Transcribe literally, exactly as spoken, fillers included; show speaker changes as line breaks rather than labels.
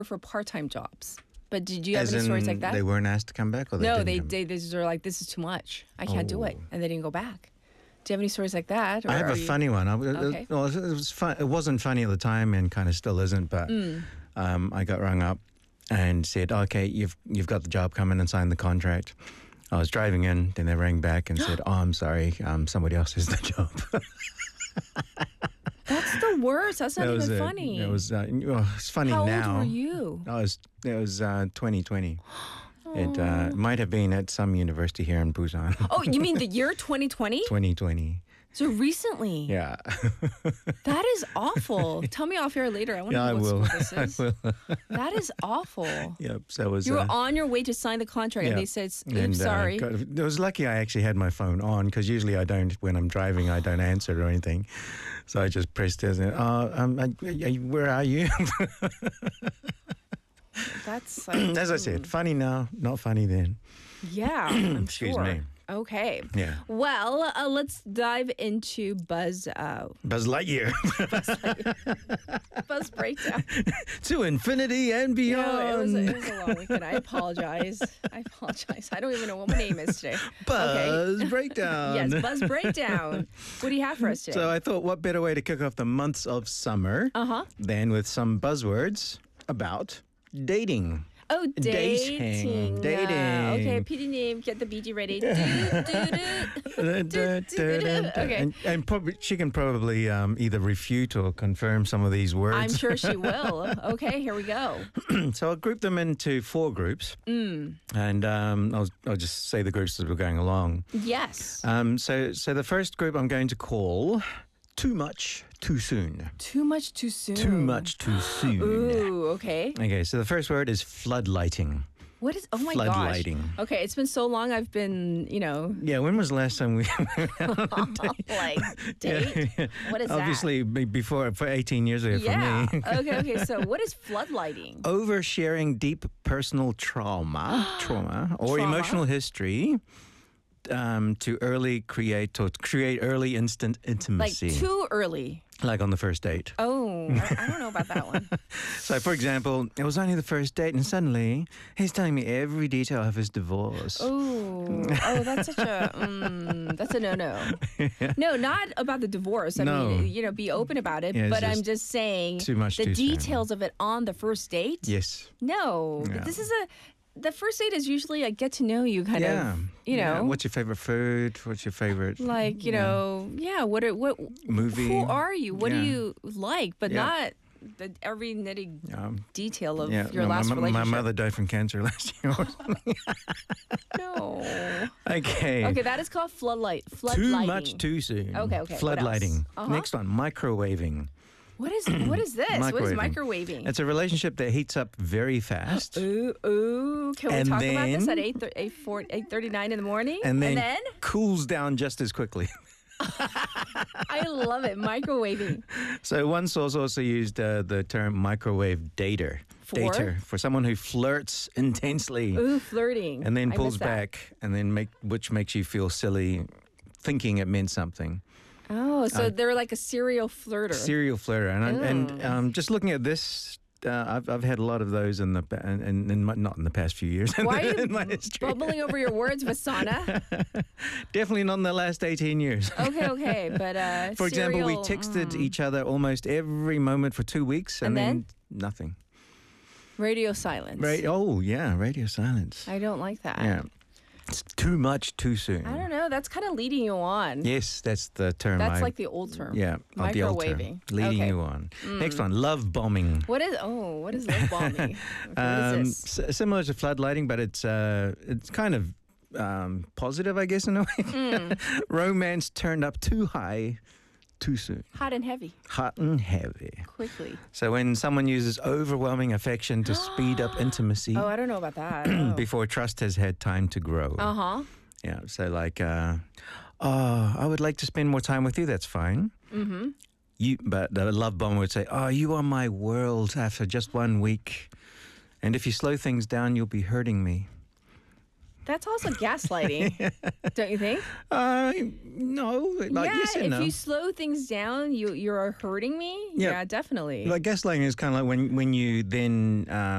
for part-time jobs. But did you have
As
any
in
stories like that?
they weren't asked to come back, or they
no,
didn't
they,
come
they they just were like, this is too much. I can't do it,
Oh.
and they didn't go back. Do you have any stories like that? Or
I have
are
a
you-
funny one. I, it-
Okay.
well, it was fun. It wasn't funny at the time, and kind of still isn't. But
Mm.
um, I got rung up and said, "Okay, you've you've got the job. Come in and sign the contract." I was driving in, then they rang back and said, "Oh, I'm sorry, um, somebody else has the job."
That's the worst. That's not
That was
even
it.
funny.
It was. Uh, well, it's funny
How
now.
old were you?
I was. It was uh, twenty twenty. It uh, might have been at some university here in Busan.
Oh, you mean the year twenty twenty?
twenty twenty.
So recently.
Yeah.
That is awful. Tell me off air later. I want to
Yeah, I
know what
will.
school this
I
is.
will.
That is awful.
Yep. So it was.
You were
uh,
on your way to sign the contract, and
yeah.
they said, "Oops,
And, uh,
sorry."
got- it was lucky I actually had my phone on, because usually I don't, when I'm driving, I don't answer or anything. So I just pressed it and said, oh, um, I, I, where are you?
That's like,
As I said, funny now, not funny then.
yeah, I'm
Excuse
sure.
me.
Okay.
Yeah.
Well, uh, let's dive into Buzz uh,
Buzz Lightyear.
Buzz breakdown.
To infinity and
You know, it was,
beyond.
it was a long weekend. I apologize. I apologize. I don't even know what my name is today.
Buzz Breakdown.
Yes, Buzz breakdown. What do you have for us today?
So I thought, what better way to kick off the months of summer
uh huh.
than with some buzzwords about dating.
Oh, dating.
Dating.
Uh,
Dating.
okay, P D name, get the B G ready. Do, do, do. Okay.
And, and probably she can probably um, either refute or confirm some of these words.
I'm sure she will. Okay, here we go.
So I'll group them into four groups,
Mm.
and um, I'll, I'll just say the groups as we're going along.
Yes.
Um, so, so the first group I'm going to call Too Much Too Soon.
Too much too soon.
Too much too soon.
Ooh, okay.
Okay, so the first word is floodlighting.
What is, oh my
Floodlighting.
gosh. Okay, it's been so long I've been, you know,
Yeah, when was the last time we...
like, date?
Yeah.
What is
Obviously, be- before, for eighteen years ago
that? Yeah.
for me.
Okay, okay, so what is floodlighting?
Oversharing deep personal trauma, trauma or
Trauma.
emotional history um, to early create to create early instant
Like
intimacy,
too early.
like on the first date.
Oh, I, I don't know about that one.
So, for example, it was only the first date, and suddenly he's telling me every detail of his divorce.
Oh, oh, that's such a, mm, that's a no-no. No, not about the divorce. I
No.
mean, you know, be open about it.
Yeah, it's
but I'm
just
just saying
too much
the
too soon.
details of it on the first date.
Yes.
No,
Yeah.
this is a, the first date is usually a get to know you kind
Yeah.
of, you
Yeah.
know.
What's your favorite food? What's your favorite
Like, you
Yeah.
know, yeah, what are, what
movie?
who are you? What
Yeah.
do you like? But
Yeah.
not the every nitty
Um,
detail of
yeah,
your
no,
last
my,
relationship.
my mother died from cancer last year.
No.
Okay.
Okay, that is called floodlight. Floodlighting.
Too much too soon.
Okay, okay, what else?
Floodlighting.
Uh-huh.
Next one, microwaving.
What is what is this? What is
Microwaving.
microwaving?
It's a relationship that heats up very fast.
Ooh, ooh. Can we
And
talk about this
then-
at eight thir- eight four eight thirty nine in the morning?
And then,
and then
cools down just as quickly.
I love it. Microwaving.
So one source also used uh, the term microwave dater.
For?
Dater. For someone who flirts intensely
Ooh, flirting.
and then
I
pulls
missed that.
back, and then make which makes you feel silly thinking it meant something.
Oh, so
Uh,
they're like a serial flirter.
Serial flirter. And, I- and
Ooh.
um, just looking at this, uh, I've, I've had a lot of those in the pa- in, in, in my, not in the past few years.
Why are
in
you
my history.
bubbling over your words, Vasana?
Definitely not in the last eighteen years.
Okay, okay, but uh,
For example, we
serial-
texted
mm.
each other almost every moment for two weeks, and,
And
then,
then?
nothing.
radio silence.
Right? Oh, yeah, radio silence.
I don't like that.
Yeah, it's too much too soon.
I don't know. That's kind of leading you on.
Yes, that's the term.
That's
I,
like the old term.
yeah, of the old term.
Microwaving.
Leading
Okay.
you on.
Mm.
Next one, love bombing.
What is? Oh, what is love bombing? what
Um,
is this?
s- similar to floodlighting, but it's uh, it's kind of um, positive, I guess, in a way.
Mm.
Romance turned up too high, too soon.
Hot and heavy,
Hot and heavy.
quickly.
So when someone uses overwhelming affection to speed up intimacy
Oh, I don't know about that. Oh.
before trust has had time to grow.
Uh huh.
Yeah. So like, uh, oh, I would like to spend more time with you. That's fine.
Mm-hmm.
You, but the love bomber would say, "Oh, you are my world after just one week, and if you slow things down, you'll be hurting me."
That's also gaslighting, don't you think?
Uh, no. Like,
yeah.
yes and
if
no.
you slow things down, you you're hurting me.
Yeah.
Yeah, definitely.
Like gaslighting is kind of like when when you then. Um,